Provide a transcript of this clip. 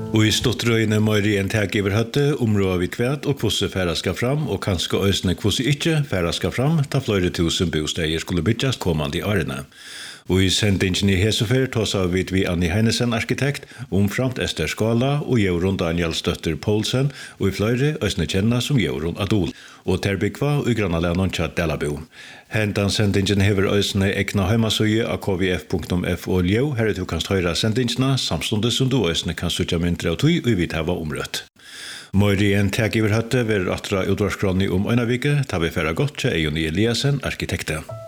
Og I stottrøyene møyri en teg iver høtte, områder vi kvært og hvordan færa skal fram, og kanskje øsne hvordan ikke færa skal fram, ta flere tusen bosteder skulle bygges kommande I årene. Og I sendingen I Hesefer tåsa vi Annie Heinesen arkitekt, omframt Ester Skala og Jorun Daniel Støtter Poulsen, og I flere øsne kjenna som Jorun Adol, og Terbykva og Granalænon Tjad Delabo. Hentan sendingen hever øsne ekna heimasøye av kvf.f og ljau, her du kan høyra sendingene, samstundet som du øsne kan søtja mindre av tøy, og vi tar omrøtt. Møyri en teg iver høtte ver atra utvarskroni Øynavike, tar vi færa godt til Eion Eliasen, arkitekte.